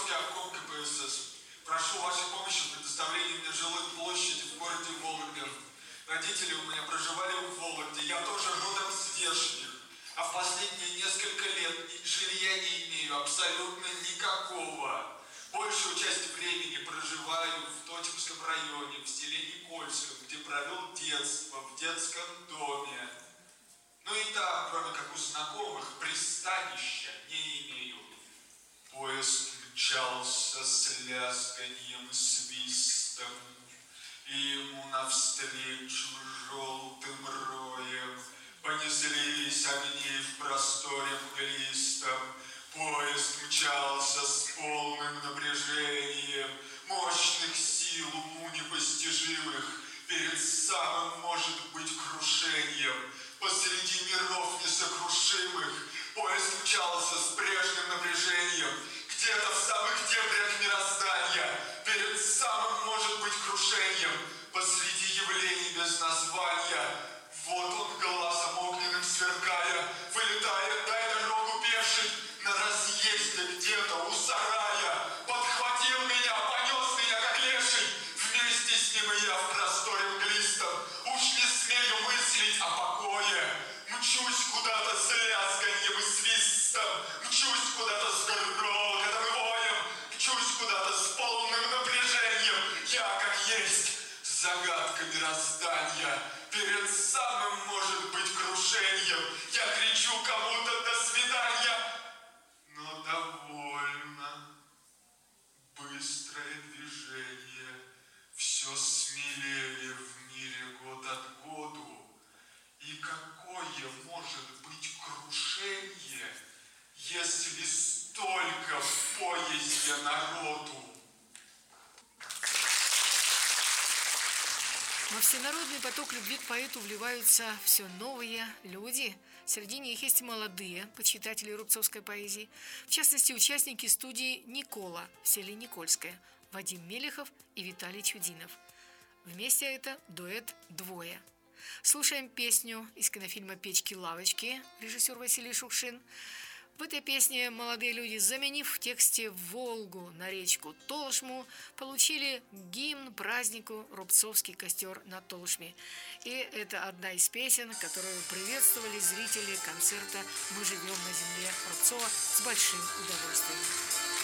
Рубцовский, обком КПСС. Прошу вашей помощи в предоставлении мне жилой площади в городе Вологде. Родители у меня проживали в Вологде, я тоже родом здешних. А в последние несколько лет жилья не имею абсолютно никакого. Большую часть времени проживаю в Тотемском районе, в селе Никольском, где провел детство, в детском доме. Ну и там, кроме как у знакомых, пристанища не имею. Поезд мчался с лязганьем и свистом, и ему навстречу желтым роем понеслись огни в просторе мглистом. Поезд мчался с полным напряжением мощных сил уму непостижимых, перед самым, может быть, крушением. Посреди миров несокрушимых поезд мчался с прежним напряжением, где-то в самых дебрях мироздания, перед самым, может быть, крушением, посреди явлений без названия. Вот он, глазом огненным сверкая, вылетает, дай дорогу пеший, на разъезде где-то у сарая, подхватил меня, понес меня, как леший, вместе с ним и я в просторе мглистом, уж не смею мыслить о покое, мчусь куда-то с лязганьем и свистом, мчусь куда-то с грохотом и воем, мчусь куда-то с полным напряжением, я как есть, загадка мироздания, перед самым, может быть, крушением, я кричу кому-то до свидания, но довольно. Быстрое движение, все смелее в мире год от году. И какое может быть крушение, если столько в поезде народу? Во всенародный поток любви к поэту вливаются все новые люди. Среди них есть молодые почитатели рубцовской поэзии. В частности, участники студии «Никола» в селе Никольское Вадим Мелехов и Виталий Чудинов. Вместе это дуэт «Двое». Слушаем песню из кинофильма «Печки-лавочки», режиссер Василий Шукшин. В этой песне молодые люди, заменив в тексте Волгу на речку Толшму, получили гимн празднику «Рубцовский костер на Толшме». И это одна из песен, которую приветствовали зрители концерта «Мы живем на земле» Рубцова с большим удовольствием.